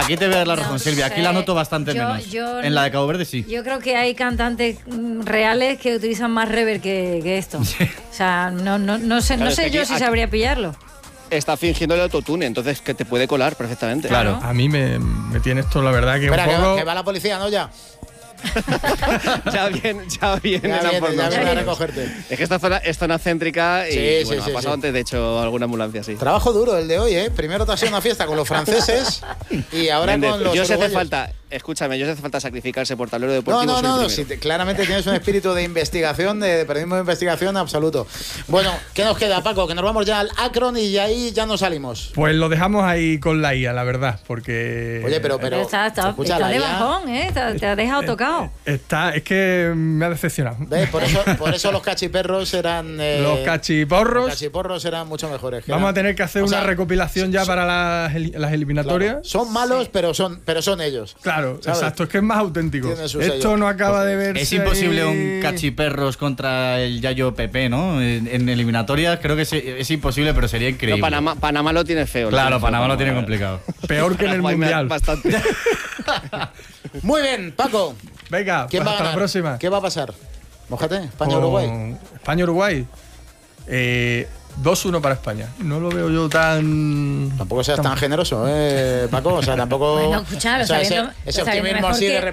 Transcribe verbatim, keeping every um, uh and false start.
aquí te voy a dar la razón, No Silvia. Aquí sé. la noto bastante Yo- menos. yo En la de Cabo Verde sí. Yo creo que hay cantantes mm, reales que utilizan más reverb que, que esto. O sea, no, no, no sé, Claro, no es sé que yo aquí- si aquí- sabría pillarlo. Está fingiendo el autotune, entonces que te puede colar perfectamente. Claro. A mí me, me tiene esto, la verdad, que Espera, un que, poco... va, que va la policía, ¿no? Ya. ya viene, ya viene Ya la viene, por ya viene a nosotros. recogerte. Es que esta zona es zona céntrica y, Sí, y sí, bueno, sí, ha pasado sí. antes, de hecho, alguna ambulancia, sí. Trabajo duro el de hoy, ¿eh? Primero te has ido a una fiesta con los franceses y ahora Méndez, con los yo sé hace uruguayos. falta, escúchame, yo sé hace falta sacrificarse por tablero No, deportivo. no, soy el no, no primero. si te- claramente tienes un espíritu de investigación, de, de periodismo de investigación absoluto. Bueno, ¿qué nos queda, Paco? Que nos vamos ya al Akron y ahí ya no salimos. Pues lo dejamos ahí con la I A, la verdad, porque... Oye, pero, pero, Pero está, está, escucha, está la de I A bajón, ¿eh? Te, te ha dejado tocado. Está, es que me ha decepcionado. ¿Ves? Por eso, por eso los cachiperros eran... eh, Los cachiporros. Los cachiporros eran mucho mejores. que Vamos eran- a tener que hacer o una sea, recopilación ya para las, eli- las eliminatorias. claro, son malos, pero son, pero son ellos. Claro, ¿sabes? exacto, es que es más auténtico. Tiene su Esto sello. no acaba de verse. Es imposible ahí. un cachiperros contra el Yayo Pepe, ¿no? En, en eliminatorias creo que es, es imposible, pero sería increíble. No, Panamá, Panamá lo tiene feo. Claro, tiene feo, Panamá lo tiene complicado. Peor que en el Paraguay me da Mundial. Bastante. Muy bien, Paco. Venga, ¿Quién pues va a hasta ganar? la próxima. ¿Qué va a pasar? Mójate, España-Uruguay. España-Uruguay. Eh, dos uno para España. No lo veo yo tan... Tampoco seas tan generoso, ¿eh, Paco? O sea, tampoco... Bueno, escucha, o sea, ese, sabiendo- ese sabiendo optimismo mejor así de que- repente.